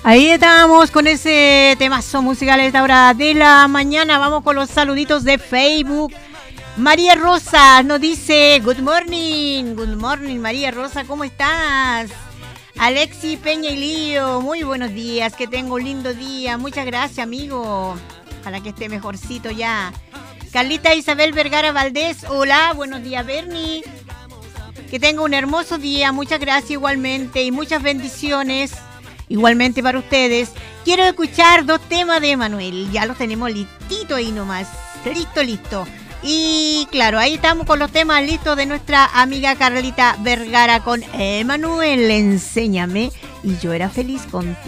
Ahí estamos con ese temazo musical a esta hora de la mañana. Vamos con los saluditos de Facebook. María Rosa nos dice good morning María Rosa, ¿cómo estás? Alexi Peña y Lío, muy buenos días, que tenga un lindo día, muchas gracias amigo, ojalá que esté mejorcito ya. Carlita Isabel Vergara Valdés, hola, buenos días Bernie, que tenga un hermoso día, muchas gracias igualmente y muchas bendiciones igualmente para ustedes. Quiero escuchar 2 temas de Emanuel, ya los tenemos listitos ahí nomás, listo. Y claro, ahí estamos con los temas listos de nuestra amiga Carlita Vergara con Emanuel, enséñame y yo era feliz contigo.